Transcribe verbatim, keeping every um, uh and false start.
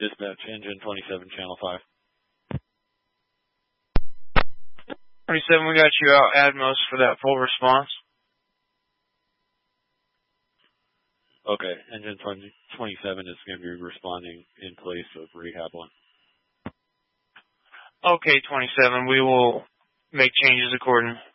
Dispatch, engine twenty-seven, channel five. twenty-seven, we got you out Atmos for that full response. Okay, engine twenty-seven is going to be responding in place of Rehab one. Okay, twenty-seven, we will make changes accordingly.